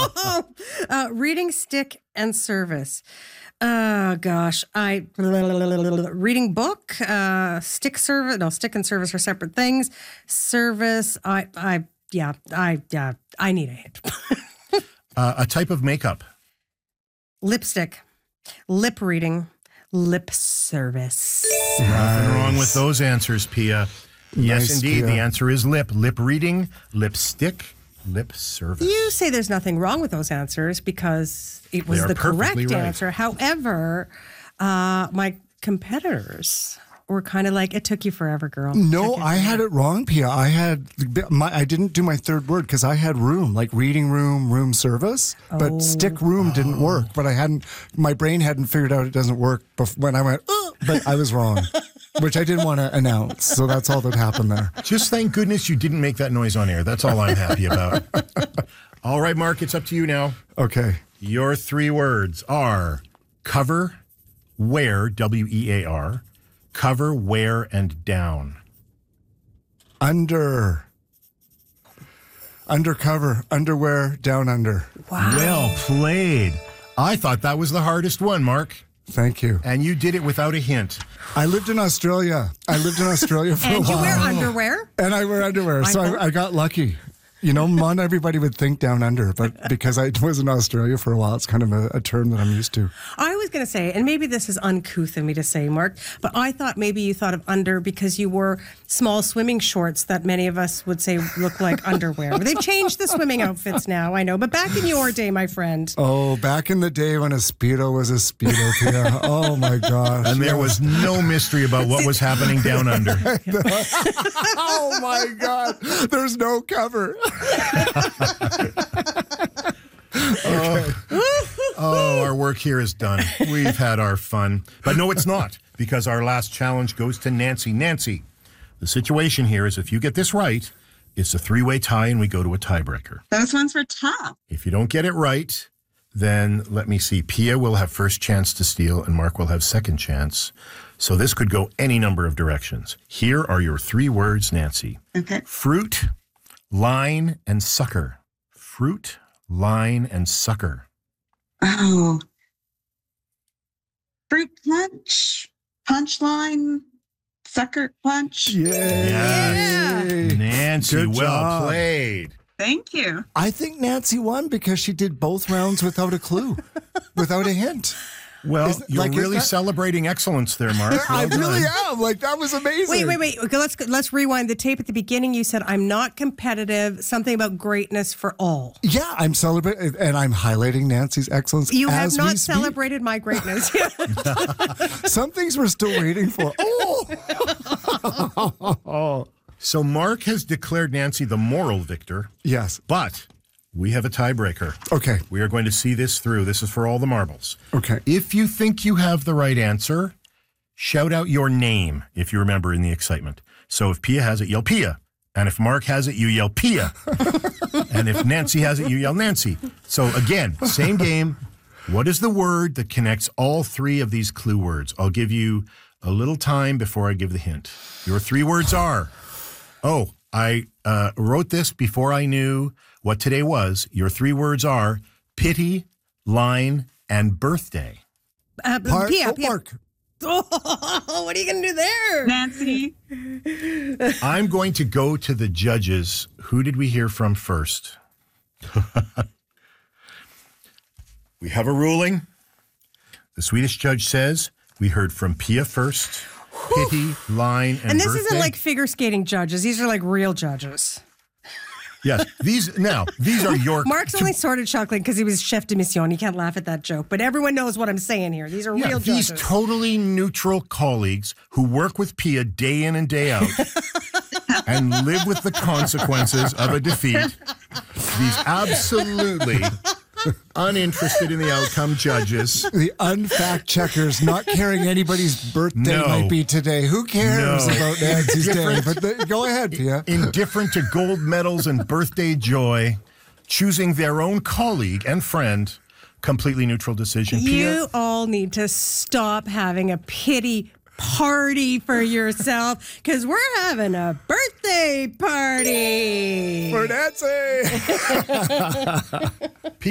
Reading, stick, and service. Oh, gosh. Reading book, stick service. No, stick and service are separate things. Service, I need a hint. A type of makeup. Lipstick, lip reading, lip service. Nothing wrong with those answers, Pia. Yes, Nice, indeed. Pia. The answer is lip. Lip reading, lipstick, lip service. You say there's nothing wrong with those answers because it was They are the correct perfectly right. answer. However, my competitors were kind of like, it took you forever, girl. No, I had it wrong, Pia. I didn't do my third word because I had room, like reading room, room service, but stick room didn't work. But my brain hadn't figured out it doesn't work when I went, but I was wrong, which I didn't want to announce. So that's all that happened there. Just thank goodness you didn't make that noise on air. That's all I'm happy about. All right, Mark, it's up to you now. Okay. Your 3 words are cover, wear, W-E-A-R, cover, wear, and down. Undercover, underwear, down under. Wow. Well played. I thought that was the hardest one, Mark. Thank you. And you did it without a hint. I lived in Australia. For a while. And you wear underwear? And I wear underwear, so I got lucky. You know, not everybody would think down under, but because I was in Australia for a while, it's kind of a term that I'm used to. I was going to say, and maybe this is uncouth of me to say, Mark, but I thought maybe you thought of under because you wore small swimming shorts that many of us would say look like underwear. They've changed the swimming outfits now, I know, but back in your day, my friend. Oh, back in the day when a Speedo was a Speedo, Pia. Oh, my gosh. And there was no mystery about what was happening down under. Oh, my God. There's no cover. Our work here is done. We've had our fun. But no, it's not, because our last challenge goes to Nancy. Nancy, the situation here is if you get this right, it's a 3-way tie and we go to a tiebreaker. Those ones were tough. If you don't get it right, then let me see. Pia will have first chance to steal and Mark will have second chance. So this could go any number of directions. Here are your 3 words, Nancy. Okay. Fruit, line, and sucker. Fruit, line, and sucker. Oh. Fruit punch, punchline, sucker punch. Yes. Nancy, Good well job. played. Thank you. I think Nancy won because she did both rounds without a clue, without a hint. Well, you're really celebrating excellence there, Mark. I Well really done. am. Like, that was amazing. Wait. Okay, let's rewind the tape. At the beginning, you said, I'm not competitive, something about greatness for all. Yeah, I'm celebrating, and I'm highlighting Nancy's excellence. You have as not we speak. celebrated my greatness yet. Some things we're still waiting for. Oh! So Mark has declared Nancy the moral victor, Yes. but we have a tiebreaker. Okay. We are going to see this through. This is for all the marbles. Okay. If you think you have the right answer, shout out your name if you remember in the excitement. So if Pia has it, yell Pia. And if Mark has it, you yell Pia. And if Nancy has it, you yell Nancy. So again, same game. What is the word that connects all 3 of these clue words? I'll give you a little time before I give the hint. Your 3 words are, I wrote this before I knew what today was. Your 3 words are pity, line, and birthday. Pia. Mark. Oh, what are you going to do there? Nancy. I'm going to go to the judges. Who did we hear from first? We have a ruling. The Swedish judge says we heard from Pia first. Pity, line, and this birthday. isn't like figure skating judges. These are like real judges. Yes, these are your... Mark's only sorted chuckling because he was chef de mission. He can't laugh at that joke. But everyone knows what I'm saying here. These are real these judges. totally neutral colleagues who work with Pia day in and day out and live with the consequences of a defeat. These absolutely uninterested in the outcome judges. The unfact checkers not caring anybody's birthday might be today. Who cares about Nancy's day? But go ahead, Pia. Indifferent to gold medals and birthday joy, choosing their own colleague and friend. Completely neutral decision. You all need to stop having a pity party for yourself because we're having a birthday party For Nancy!